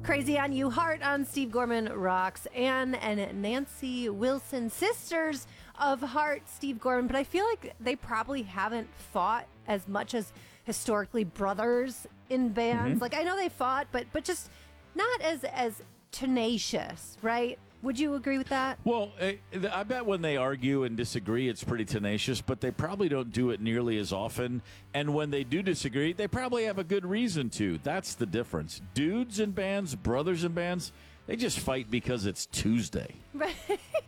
Crazy on You, Heart on Steve Gorman Rocks. Ann and Nancy Wilson, sisters of Heart, Steve Gorman. But I feel like they probably haven't fought as much as historically brothers in bands. Mm-hmm. Like, I know they fought, but just not as tenacious, right? Would you agree with that? Well, I bet when they argue and disagree, it's pretty tenacious, but they probably don't do it nearly as often. And when they do disagree, they probably have a good reason to. That's the difference. Dudes in bands, brothers in bands, they just fight because it's Tuesday. Right.